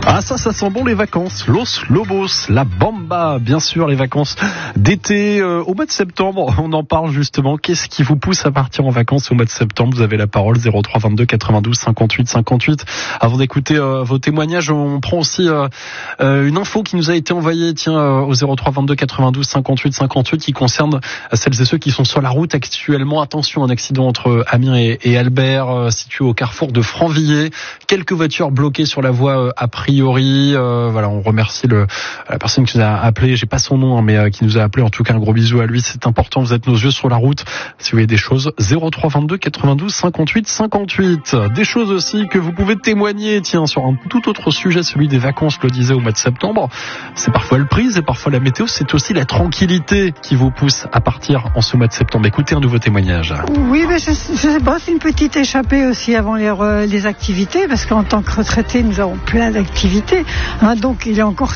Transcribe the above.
Ah ça sent bon les vacances, Los Lobos, la Bamba, bien sûr les vacances d'été au mois de septembre, on en parle justement. Qu'est-ce qui vous pousse à partir en vacances au mois de septembre? Vous avez la parole, 03 22 92 58 58. Avant d'écouter vos témoignages, on prend aussi une info qui nous a été envoyée au 03 22 92 58 58 qui concerne celles et ceux qui sont sur la route actuellement. Attention, un accident entre Amiens et Albert, situé au carrefour de Franvilliers. Quelques voitures bloquées sur la voie a priori. Voilà, on remercie la personne qui nous a appelé. J'ai pas son nom, mais qui nous a appelé. En tout cas, un gros bisou à lui. C'est important. Vous êtes nos yeux sur la route. Si vous voyez des choses, 03 22 92 58 58. Des choses aussi que vous pouvez témoigner. Sur un tout autre sujet, celui des vacances. Je le disais au mois de septembre. C'est parfois le prix, c'est parfois la météo. C'est aussi la tranquillité qui vous pousse à partir en ce mois de septembre. Écoutez un nouveau témoignage. Oui, mais je sais pas, c'est une petite échappée aussi avant les activités, parce qu'en tant que retraités, nous avons plein d'activités. Donc il est encore